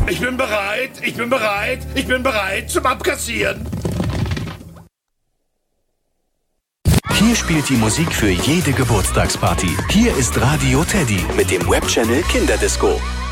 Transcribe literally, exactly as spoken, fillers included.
Ich bin bereit, ich bin bereit, ich bin bereit zum Abkassieren. Hier spielt die Musik für jede Geburtstagsparty. Hier ist Radio Teddy mit dem Webchannel Kinderdisco.